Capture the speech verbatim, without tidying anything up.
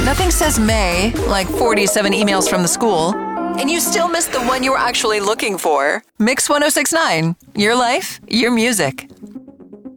Nothing says May, like forty-seven emails from the school, and you still missed the one you were actually looking for. Mix one oh six point nine. Your life, your music.